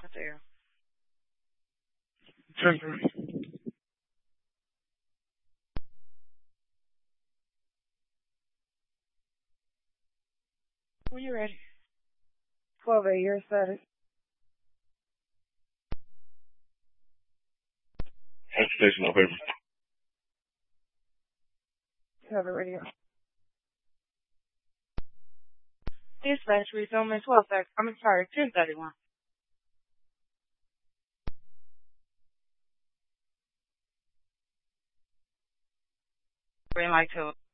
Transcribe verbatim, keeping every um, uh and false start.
What the hell? Trigger. When you ready? twelve a year started. Transportation on paper. Cover radio. Dispatch resuming twelve thirty. I'm sorry, ten thirty-one. Green light two.